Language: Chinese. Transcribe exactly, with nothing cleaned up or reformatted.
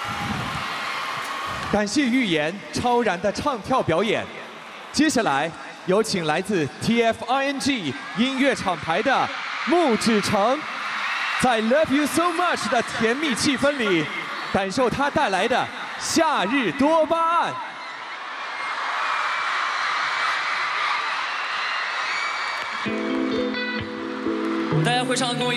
感谢预言超然的唱跳表演。接下来有请来自 T F I N G 音乐厂牌的穆志成，在 Love You So Much 的甜蜜气氛里，感受他带来的夏日多巴胺。 大家会唱的跟我一